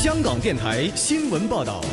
香港电台新闻报道。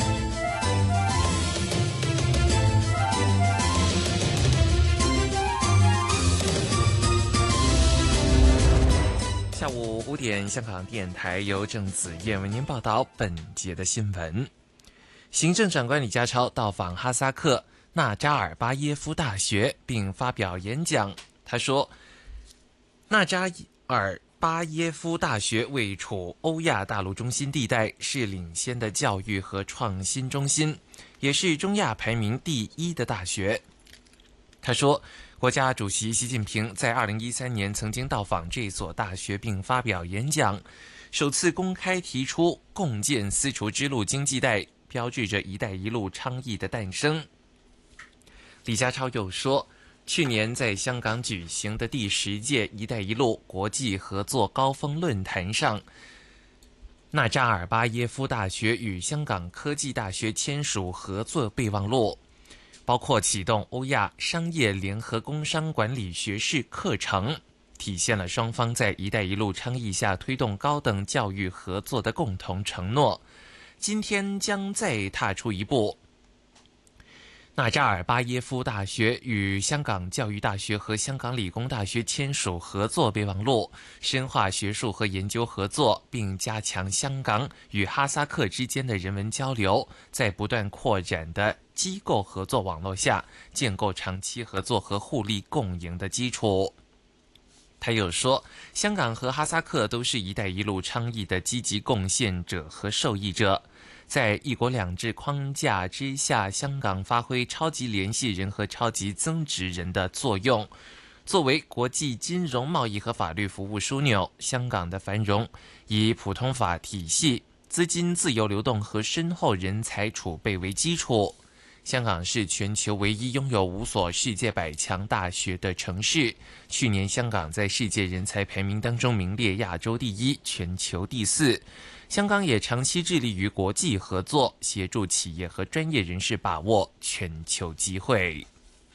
下午5点，香港电台由郑子燕为您报道本节的新闻。行政长官李家超到访哈萨克纳扎尔巴耶夫大学并发表演讲。他说，纳扎尔巴耶夫大学位处欧亚大陆中心地带，是领先的教育和创新中心，也是中亚排名第1的大学。他说，国家主席习近平在2013年曾经到访这所大学并发表演讲，首次公开提出共建丝绸之路经济带，标志着"一带一路"倡议的诞生。李家超又说，去年在香港举行的第10届"一带一路"国际合作高峰论坛上，纳扎尔巴耶夫大学与香港科技大学签署合作备忘录，包括启动欧亚商业联合工商管理学士课程，体现了双方在"一带一路"倡议下推动高等教育合作的共同承诺。今天将再踏出一步。纳扎尔巴耶夫大学与香港教育大学和香港理工大学签署合作备忘录，深化学术和研究合作，并加强香港与哈萨克之间的人文交流，在不断扩展的机构合作网络下，建构长期合作和互利共赢的基础。他又说，香港和哈萨克都是"一带一路"倡议的积极贡献者和受益者。在"一国两制"框架之下，香港发挥超级联系人和超级增值人的作用。作为国际金融贸易和法律服务枢纽，香港的繁荣以普通法体系、资金自由流动和深厚人才储备为基础。香港是全球唯一拥有5所世界100强大学的城市。去年香港在世界人才排名当中名列亚洲第1，全球第4。香港也长期致力于国际合作，协助企业和专业人士把握全球机会。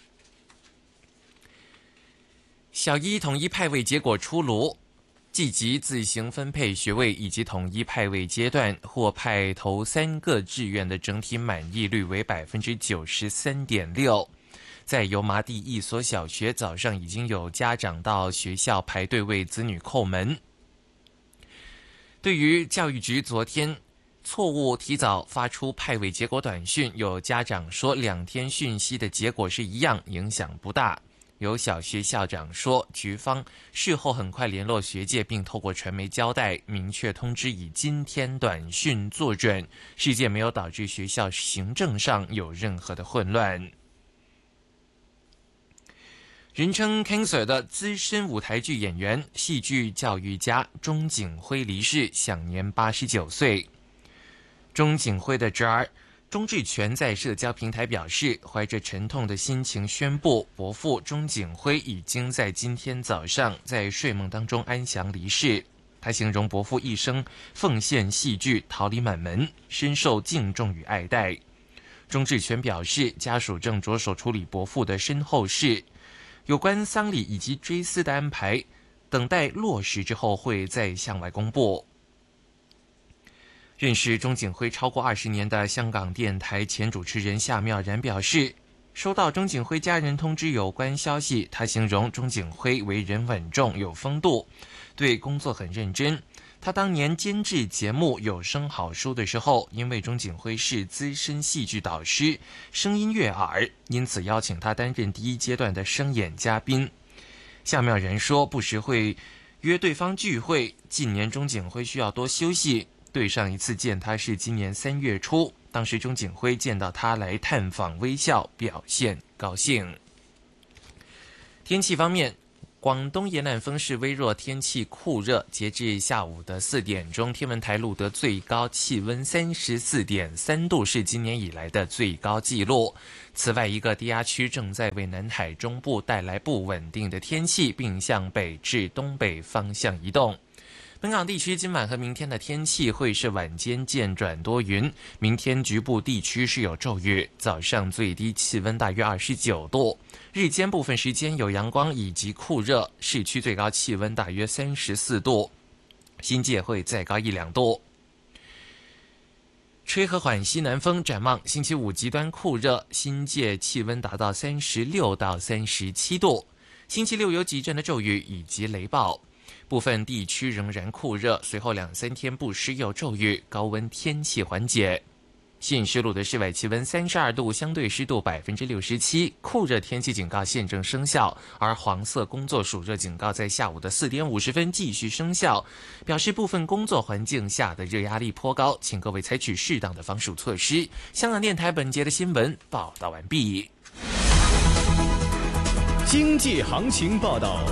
小一统一派位结果出炉，计及自行分配学位以及统一派位阶段，获派头3个志愿的整体满意率为 93.6%。在油麻地一所小学，早上已经有家长到学校排队为子女叩门。对于教育局昨天错误提早发出派位结果短讯，有家长说2天讯息的结果是一样，影响不大。有小学校长说，局方事后很快联络学界，并透过传媒交代，明确通知以今天短讯作准，事件没有导致学校行政上有任何的混乱。人称 Cancer 的资深舞台剧演员、戏剧教育家钟景辉离世，享年89岁。钟景辉的侄儿钟志全在社交平台表示，怀着沉痛的心情宣布，伯父钟景辉已经在今天早上在睡梦当中安详离世。他形容伯父一生奉献戏剧，桃李满门，深受敬重与爱戴。钟志全表示，家属正着手处理伯父的身后事，有关丧礼以及追思的安排，等待落实之后会再向外公布。认识钟景辉超过20年的香港电台前主持人夏妙然表示，收到钟景辉家人通知有关消息，他形容钟景辉为人稳重有风度，对工作很认真。他当年监制节目《有声好书》的时候，因为钟景辉是资深戏剧导师，声音悦耳，因此邀请他担任第1阶段的声演嘉宾。夏妙然说，不时会约对方聚会，近年钟景辉需要多休息，对上一次见他是今年3月初，当时钟景辉见到他来探访，微笑，表现高兴。天气方面，广东沿岸风势微弱，天气酷热。截至下午的4点钟，天文台录得最高气温34.3度，是今年以来的最高纪录。此外，一个低压区正在为南海中部带来不稳定的天气，并向北至东北方向移动。本港地区今晚和明天的天气会是晚间渐转多云，明天局部地区是有骤雨，早上最低气温大约29度，日间部分时间有阳光以及酷热，市区最高气温大约34度，新界会再高1-2度。 吹和缓西南风，展望星期五极端酷热，新界气温达到36到37度。星期六有几阵的骤雨以及雷暴，部分地区仍然酷热，随后2-3天不时有骤雨，高温天气缓解。信义路的室外气温32度，相对湿度67%，酷热天气警告现正生效，而黄色工作暑热警告在下午的4点50分继续生效，表示部分工作环境下的热压力颇高，请各位采取适当的防暑措施。香港电台本节的新闻报道完毕。 经济行情报道。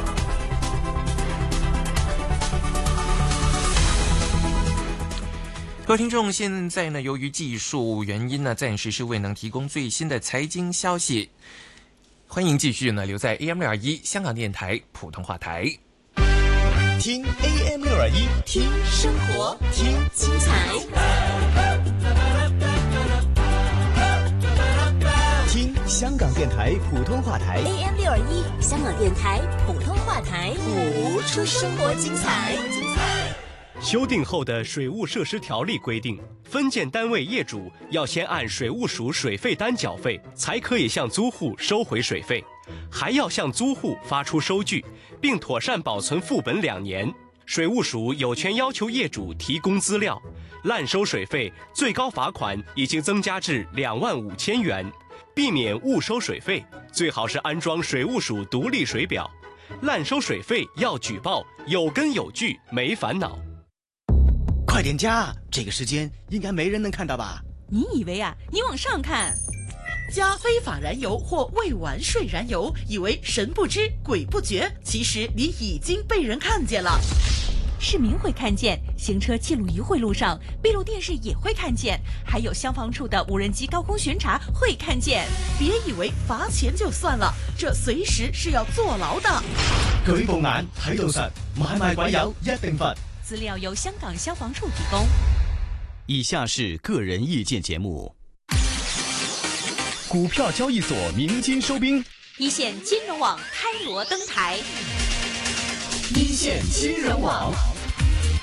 各位听众，现在呢，由于技术原因呢，暂时是未能提供最新的财经消息。欢迎继续呢留在 AM621 香港电台普通话台， 听 AM621， 听生活，听精彩， 听香港电台普通话台 AM621 香港电台普通话台， 谱出生活精彩。 修订后的水务设施条例规定，分建单位业主要先按水务署水费单缴费，才可以向租户收回水费，还要向租户发出收据，并妥善保存副本2年。水务署有权要求业主提供资料，滥收水费最高罚款已经增加至25000元。避免误收水费，最好是安装水务署独立水表。滥收水费要举报，有根有据，没烦恼。 快点加，这个时间应该没人能看到吧？ 你以为啊？你往上看， 加非法燃油或未完税燃油，以为神不知鬼不觉，其实你已经被人看见了。 市民会看见，行车记录仪会录上，闭路电视也会看见，还有消防处的无人机高空巡查会看见。 别以为罚钱就算了，这隨時是要坐牢的。 舉報眼睇到實，買賣鬼友一定罰。 資料由香港消防處提供。 以下是個人意見節目。股票交易所鳴金收兵， 一線金融網開鑼登台。 一線金融網。